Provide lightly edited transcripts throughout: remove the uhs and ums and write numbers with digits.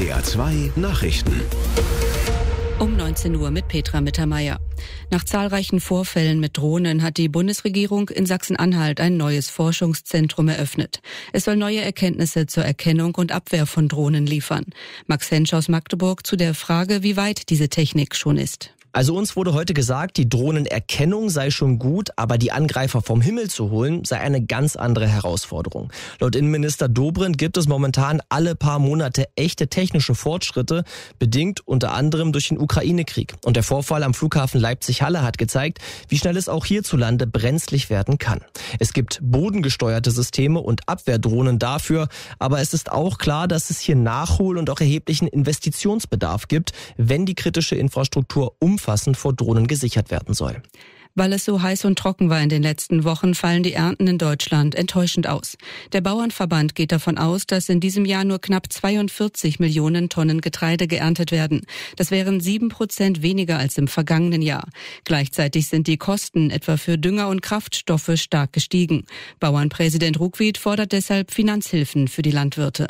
NDR 2 Nachrichten. Um 19 Uhr mit Petra Mittermeier. Nach zahlreichen Vorfällen mit Drohnen hat die Bundesregierung in Sachsen-Anhalt ein neues Forschungszentrum eröffnet. Es soll neue Erkenntnisse zur Erkennung und Abwehr von Drohnen liefern. Max Hensch aus Magdeburg zu der Frage, wie weit diese Technik schon ist. Also uns wurde heute gesagt, die Drohnenerkennung sei schon gut, aber die Angreifer vom Himmel zu holen, sei eine ganz andere Herausforderung. Laut Innenminister Dobrindt gibt es momentan alle paar Monate echte technische Fortschritte, bedingt unter anderem durch den Ukraine-Krieg. Und der Vorfall am Flughafen Leipzig-Halle hat gezeigt, wie schnell es auch hierzulande brenzlig werden kann. Es gibt bodengesteuerte Systeme und Abwehrdrohnen dafür, aber es ist auch klar, dass es hier Nachhol- und auch erheblichen Investitionsbedarf gibt, wenn die kritische Infrastruktur umfassend vor Drohnen gesichert werden soll. Weil es so heiß und trocken war in den letzten Wochen, fallen die Ernten in Deutschland enttäuschend aus. Der Bauernverband geht davon aus, dass in diesem Jahr nur knapp 42 Millionen Tonnen Getreide geerntet werden. Das wären 7% weniger als im vergangenen Jahr. Gleichzeitig sind die Kosten etwa für Dünger und Kraftstoffe stark gestiegen. Bauernpräsident Ruckwied fordert deshalb Finanzhilfen für die Landwirte.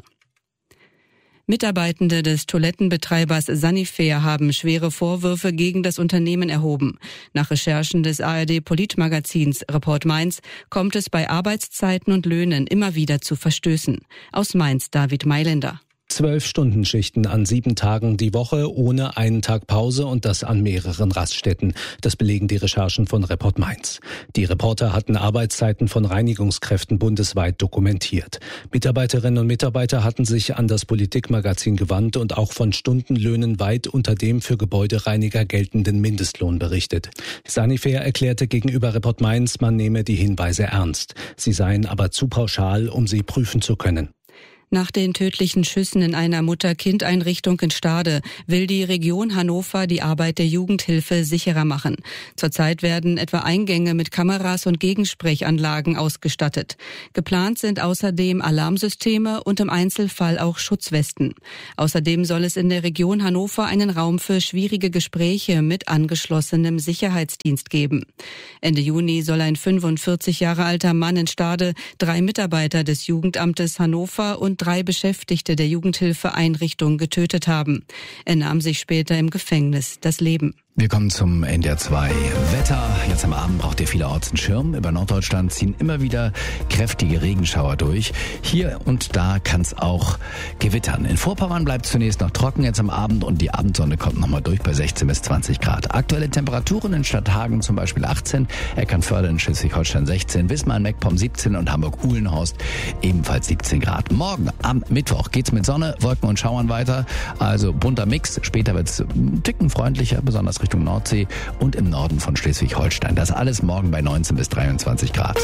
Mitarbeitende des Toilettenbetreibers Sanifair haben schwere Vorwürfe gegen das Unternehmen erhoben. Nach Recherchen des ARD-Politmagazins Report Mainz kommt es bei Arbeitszeiten und Löhnen immer wieder zu Verstößen. Aus Mainz David Mailänder. 12-Stunden-Schichten an 7 Tagen die Woche, ohne einen Tag Pause und das an mehreren Raststätten. Das belegen die Recherchen von Report Mainz. Die Reporter hatten Arbeitszeiten von Reinigungskräften bundesweit dokumentiert. Mitarbeiterinnen und Mitarbeiter hatten sich an das Politikmagazin gewandt und auch von Stundenlöhnen weit unter dem für Gebäudereiniger geltenden Mindestlohn berichtet. Sanifair erklärte gegenüber Report Mainz, man nehme die Hinweise ernst. Sie seien aber zu pauschal, um sie prüfen zu können. Nach den tödlichen Schüssen in einer Mutter-Kind-Einrichtung in Stade will die Region Hannover die Arbeit der Jugendhilfe sicherer machen. Zurzeit werden etwa Eingänge mit Kameras und Gegensprechanlagen ausgestattet. Geplant sind außerdem Alarmsysteme und im Einzelfall auch Schutzwesten. Außerdem soll es in der Region Hannover einen Raum für schwierige Gespräche mit angeschlossenem Sicherheitsdienst geben. Ende Juni soll ein 45 Jahre alter Mann in Stade 3 Mitarbeiter des Jugendamtes Hannover und 3 Beschäftigte der Jugendhilfeeinrichtung getötet haben. Er nahm sich später im Gefängnis das Leben. Wir kommen zum NDR 2 Wetter. Jetzt am Abend braucht ihr vielerorts einen Schirm. Über Norddeutschland ziehen immer wieder kräftige Regenschauer durch. Hier und da kann es auch gewittern. In Vorpommern bleibt es zunächst noch trocken jetzt am Abend und die Abendsonne kommt nochmal durch bei 16 bis 20 Grad. Aktuelle Temperaturen in Stadthagen zum Beispiel 18, Eckernförde in Schleswig-Holstein 16, Wismar in Meckpomm 17 und Hamburg-Uhlenhorst ebenfalls 17 Grad. Morgen am Mittwoch geht's mit Sonne, Wolken und Schauern weiter. Also bunter Mix. Später wird's einen Ticken freundlicher, besonders Richtung Nordsee und im Norden von Schleswig-Holstein. Das alles morgen bei 19 bis 23 Grad.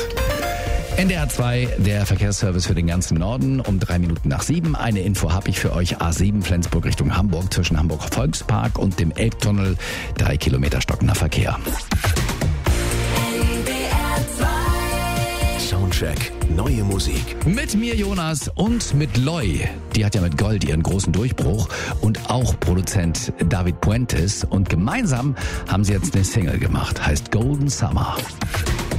NDR 2, der Verkehrsservice für den ganzen Norden, um 3 Minuten nach 7. Eine Info habe ich für euch. A7 Flensburg Richtung Hamburg zwischen Hamburg Volkspark und dem Elbtunnel. 3 Kilometer stockender Verkehr. Soundcheck. Neue Musik. Mit mir Jonas und mit Loy. Die hat ja mit Gold ihren großen Durchbruch und auch Produzent David Puentes. Und gemeinsam haben sie jetzt eine Single gemacht. Heißt Golden Summer.